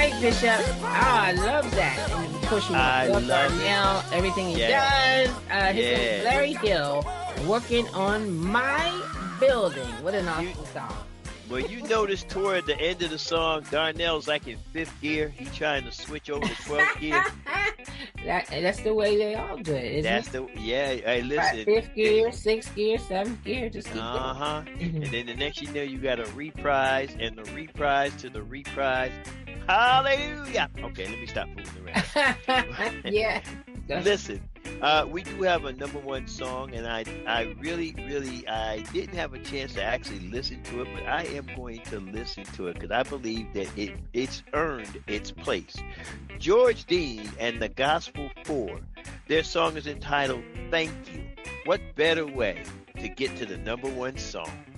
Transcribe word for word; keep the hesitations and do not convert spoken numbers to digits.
right, Bishop. Oh, I love that. And pushing I up love it. Darnell, everything he Yeah. does. Uh, his name is Yeah. Larry Hill, working on my building. What an awesome You- song. Well, you notice toward the end of the song, Darnell's like in fifth gear. He trying to switch over to twelfth gear. that, that's the way they all do it, isn't That's it? the yeah. Hey, Right, listen. fifth gear, sixth gear, seventh gear, just keep Uh going. huh. Mhm. And then the next you know, you got a reprise and the reprise to the reprise. Hallelujah. Okay, let me stop fooling around. yeah. Listen, uh, we do have a number one song, and I, I really, really, I didn't have a chance to actually listen to it, but I am going to listen to it because I believe that it, it's earned its place. George Dean and the Gospel Four, their song is entitled "Thank You." What better way to get to the number one song?